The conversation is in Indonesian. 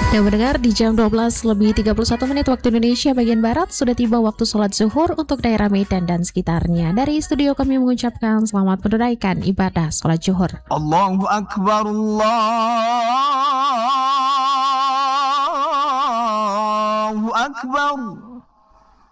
Yang mendengar di jam 12 lebih 31 menit waktu Indonesia bagian Barat sudah tiba waktu sholat zuhur untuk daerah Medan dan sekitarnya. Dari studio kami mengucapkan selamat menunaikan ibadah sholat zuhur. Allahu Akbar, Allahu Akbar.